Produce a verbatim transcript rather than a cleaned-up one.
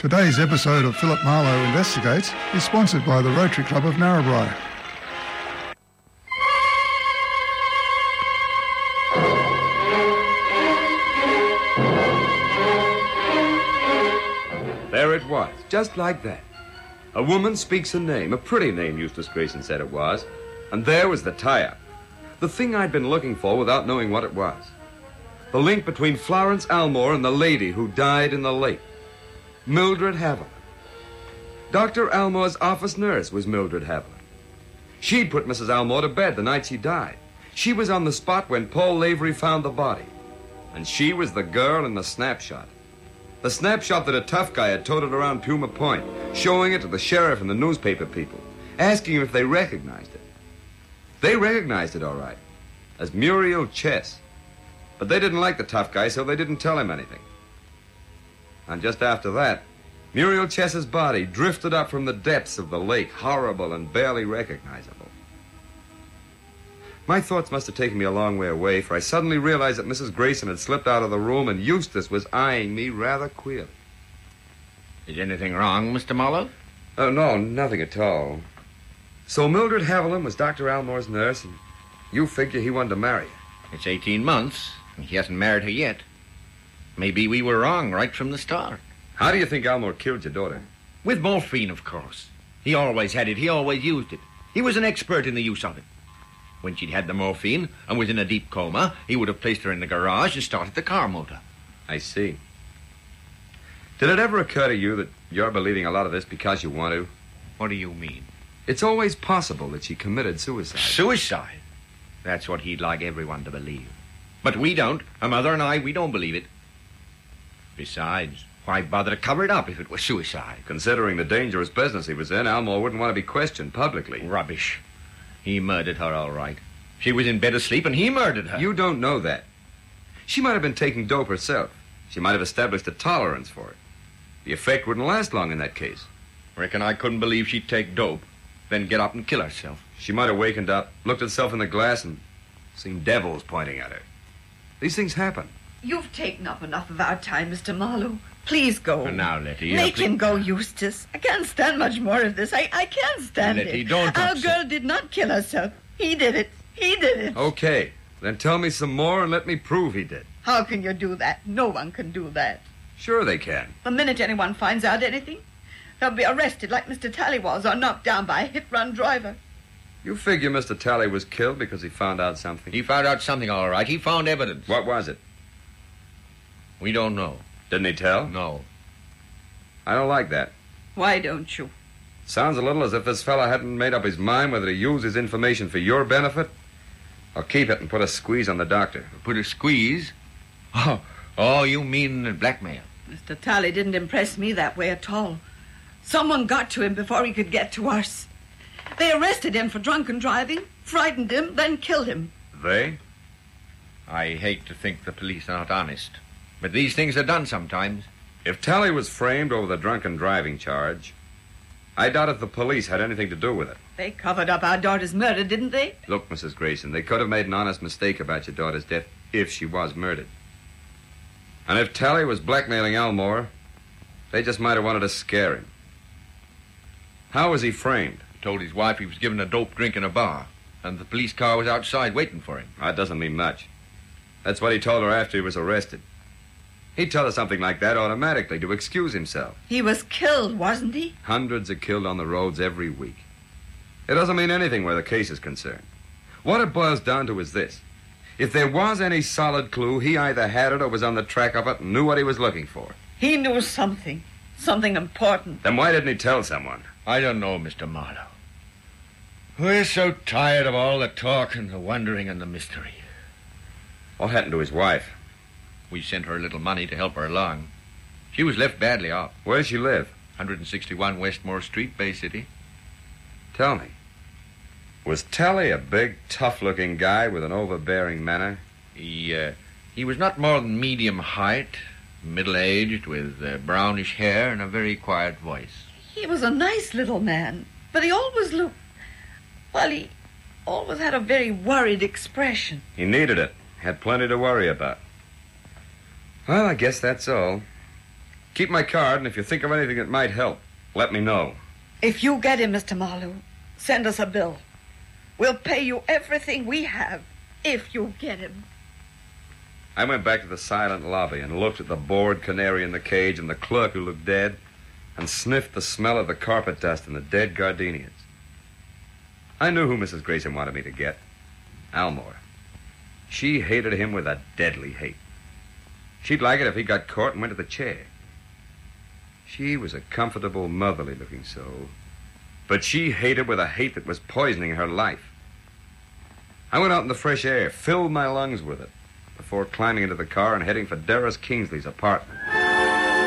Today's episode of Philip Marlowe Investigates is sponsored by the Rotary Club of Narrabri. There it was, just like that. A woman speaks a name, a pretty name, Eustace Grayson said it was, and there was the tie-up. The thing I'd been looking for without knowing what it was. The link between Florence Almore and the lady who died in the lake. Mildred Haviland. Doctor Almore's office nurse was Mildred Haviland. She'd put Missus Almore to bed the night she died. She was on the spot when Paul Lavery found the body. And she was the girl in the snapshot. The snapshot that a tough guy had toted around Puma Point, showing it to the sheriff and the newspaper people, asking if they recognized it. They recognized it, all right, as Muriel Chess. But they didn't like the tough guy, so they didn't tell him anything. And just after that, Muriel Chess's body drifted up from the depths of the lake, horrible and barely recognizable. My thoughts must have taken me a long way away, for I suddenly realized that Missus Grayson had slipped out of the room and Eustace was eyeing me rather queerly. Is anything wrong, Mister Marlowe? Oh, no, nothing at all. So Mildred Haviland was Doctor Almore's nurse, and you figure he wanted to marry her. It's eighteen months, and he hasn't married her yet. Maybe we were wrong right from the start. How do you think Almore killed your daughter? With morphine, of course. He always had it. He always used it. He was an expert in the use of it. When she'd had the morphine and was in a deep coma, he would have placed her in the garage and started the car motor. I see. Did it ever occur to you that you're believing a lot of this because you want to? What do you mean? It's always possible that she committed suicide. Suicide? That's what he'd like everyone to believe. But we don't. Her mother and I, we don't believe it. Besides, why bother to cover it up if it was suicide? Considering the dangerous business he was in, Almore wouldn't want to be questioned publicly. Rubbish. He murdered her, all right. She was in bed asleep, and he murdered her. You don't know that. She might have been taking dope herself. She might have established a tolerance for it. The effect wouldn't last long in that case. Reckon I couldn't believe she'd take dope, then get up and kill herself. She might have wakened up, looked at herself in the glass, and seen devils pointing at her. These things happen. You've taken up enough of our time, Mister Marlowe. Please go. And now, Letty... Make uh, him go, Eustace. I can't stand much more of this. I, I can't stand Letty, it. don't Our upset. girl did not kill herself. He did it. He did it. Okay, then tell me some more and let me prove he did. How can you do that? No one can do that. Sure they can. The minute anyone finds out anything, they'll be arrested like Mister Talley was or knocked down by a hit-run driver. You figure Mister Talley was killed because he found out something? He found out something, all right. He found evidence. What was it? We don't know. Didn't he tell? No. I don't like that. Why don't you? Sounds a little as if this fella hadn't made up his mind whether to use his information for your benefit or keep it and put a squeeze on the doctor. Put a squeeze? Oh, oh, you mean blackmail? Mister Talley didn't impress me that way at all. Someone got to him before he could get to us. They arrested him for drunken driving, frightened him, then killed him. They? I hate to think the police are not honest, but these things are done sometimes. If Talley was framed over the drunken driving charge, I doubt if the police had anything to do with it. They covered up our daughter's murder, didn't they? Look, Missus Grayson, they could have made an honest mistake about your daughter's death if she was murdered. And if Talley was blackmailing Almore, they just might have wanted to scare him. How was he framed? He told his wife he was given a dope drink in a bar, and the police car was outside waiting for him. That doesn't mean much. That's what he told her after he was arrested. He'd tell her something like that automatically to excuse himself. He was killed, wasn't he? Hundreds are killed on the roads every week. It doesn't mean anything where the case is concerned. What it boils down to is this. If there was any solid clue, he either had it or was on the track of it and knew what he was looking for. He knew something. Something important. Then why didn't he tell someone? I don't know, Mister Marlowe. We're so tired of all the talk and the wondering and the mystery. What happened to his wife? We sent her a little money to help her along. She was left badly off. Where does she live? one sixty-one Westmore Street, Bay City. Tell me. Was Talley a big, tough-looking guy with an overbearing manner? He, uh, he was not more than medium height, middle-aged, with uh, brownish hair and a very quiet voice. He was a nice little man, but he always looked... Well, he always had a very worried expression. He needed it. Had plenty to worry about. Well, I guess that's all. Keep my card, and if you think of anything that might help, let me know. If you get him, Mister Marlowe, send us a bill. We'll pay you everything we have if you get him. I went back to the silent lobby and looked at the bored canary in the cage and the clerk who looked dead, and sniffed the smell of the carpet dust and the dead gardenias. I knew who Missus Grayson wanted me to get. Almore. She hated him with a deadly hate. She'd like it if he got caught and went to the chair. She was a comfortable, motherly-looking soul, but she hated with a hate that was poisoning her life. I went out in the fresh air, filled my lungs with it, before climbing into the car and heading for Darris Kingsley's apartment.